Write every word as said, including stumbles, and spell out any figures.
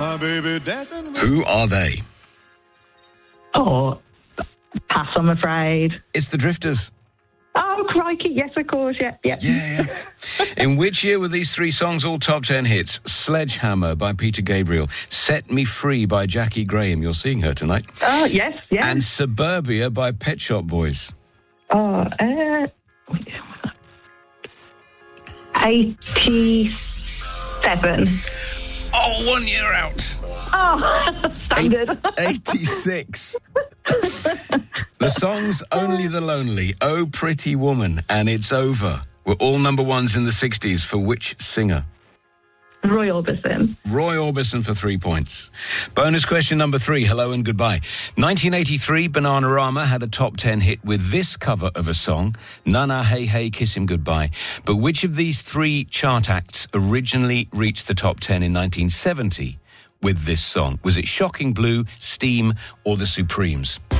My baby dancing. Who are they? Oh, pass, I'm afraid. It's the Drifters. Oh, crikey. Yes, of course. Yeah, yeah. Yeah, yeah. In which year were these three songs all top ten hits? Sledgehammer by Peter Gabriel, Set Me Free by Jackie Graham, you're seeing her tonight, Oh, yes, yes. and Suburbia by Pet Shop Boys. Oh, uh, eighty-seven. Oh, one year out. Oh, standard. eighty-six. The songs Only the Lonely, Oh Pretty Woman, and It's Over were all number ones in the sixties for which singer? Roy Orbison. Roy Orbison for three points. Bonus question number three, hello and goodbye. nineteen eighty-three, Bananarama had a top ten hit with this cover of a song, Nana Hey Hey Kiss Him Goodbye. But which of these three chart acts originally reached the top ten in nineteen seventy with this song? Was it Shocking Blue, Steam, or The Supremes?